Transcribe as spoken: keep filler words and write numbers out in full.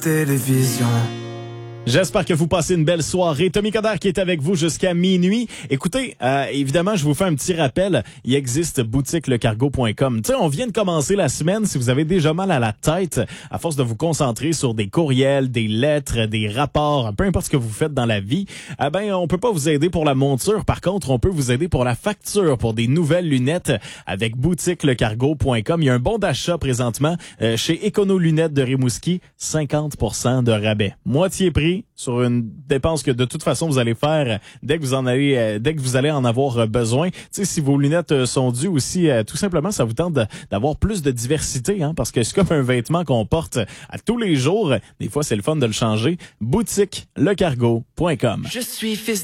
télévision. J'espère que vous passez une belle soirée. Tommy Coderre qui est avec vous jusqu'à minuit. Écoutez, euh, évidemment, je vous fais un petit rappel. Il existe boutique le cargo point com. Tu sais, on vient de commencer la semaine. Si vous avez déjà mal à la tête, à force de vous concentrer sur des courriels, des lettres, des rapports, peu importe ce que vous faites dans la vie, eh ben, on peut pas vous aider pour la monture. Par contre, on peut vous aider pour la facture, pour des nouvelles lunettes avec boutique le cargo point com. Il y a un bon d'achat présentement euh, chez Econo Lunettes de Rimouski, cinquante pour cent de rabais. Moitié prix sur une dépense que de toute façon vous allez faire dès que vous en allez euh, dès que vous allez en avoir euh, besoin. Tu sais, si vos lunettes euh, sont dues aussi, euh, tout simplement, ça vous tente de, d'avoir plus de diversité, hein, parce que c'est comme un vêtement qu'on porte à tous les jours. Des fois, c'est le fun de le changer. Boutique le cargo point com. Je suis fils